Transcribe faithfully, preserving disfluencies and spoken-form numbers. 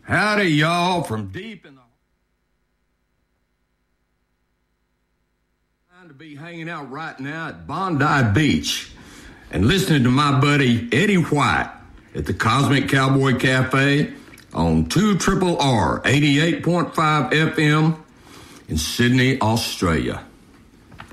Howdy, y'all, from deep in the... Time to be hanging out right now at Bondi Beach and listening to my buddy Eddie White at the Cosmic Cowboy Cafe on two R R R eighty-eight point five F M in Sydney, Australia.